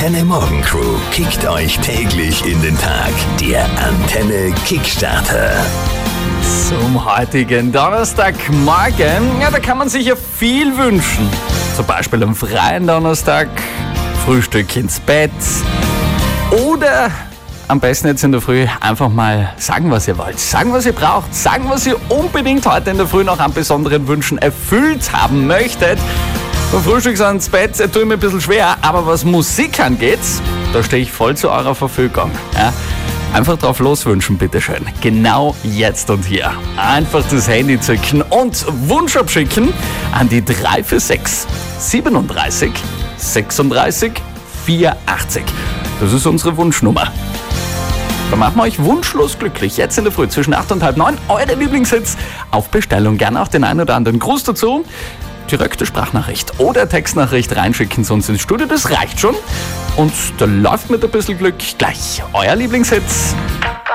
Antenne Morgen Crew kickt euch täglich in den Tag. Der Antenne Kickstarter. Zum heutigen Donnerstagmorgen, ja, da kann man sich ja viel wünschen. Zum Beispiel am freien Donnerstag, Frühstück ins Bett oder am besten jetzt in der Früh einfach mal sagen, was ihr wollt, sagen, was ihr braucht, sagen, was ihr unbedingt heute in der Früh noch an besonderen Wünschen erfüllt haben möchtet. Vom Frühstück ans Bett tue ich mir ein bisschen schwer, aber was Musik angeht, da stehe ich voll zu eurer Verfügung. Ja? Einfach drauf loswünschen, bitteschön. Genau jetzt und hier. Einfach das Handy zücken und Wunsch abschicken an die 346 37 36 84. Das ist unsere Wunschnummer. Dann machen wir euch wunschlos glücklich. Jetzt in der Früh zwischen 8 und halb 9. Eure Lieblingshits auf Bestellung. Gerne auch den einen oder anderen Gruß dazu. Direkte Sprachnachricht oder Textnachricht reinschicken zu uns ins Studio. Das reicht schon. Und da läuft mit ein bisschen Glück gleich euer Lieblingshits.